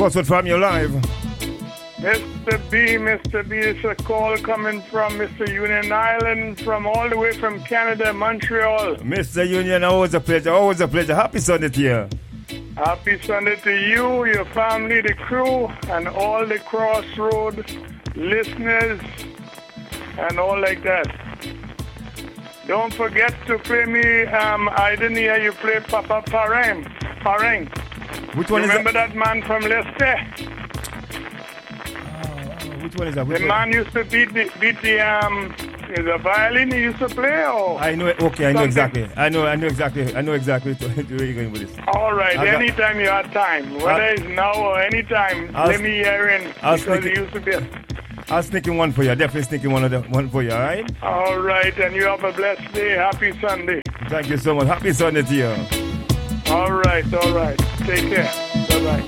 first word from you live. Mr. B, it's a call coming from Mr. Union Island, from all the way from Canada, Montreal. Mr. Union, always a pleasure. Happy Sunday to you. Happy Sunday to you, your family, the crew, and all the Crossroad listeners, and all like that. Don't forget to play me, I didn't hear you play Papa Pareng. Which one Remember is that? that man from Leicester? Which one is that? The man used to beat the is a violin he used to play, or I know it. Okay, I know something? exactly. I know exactly where you're going with this. All right, anytime you have time, whether it's now or anytime, let me hear in, because it used to be. I'll sneak in one for you. Definitely sneak in one for you, all right? All right, and you have a blessed day. Happy Sunday. Thank you so much. Happy Sunday to you. All right. Take care. Bye-bye.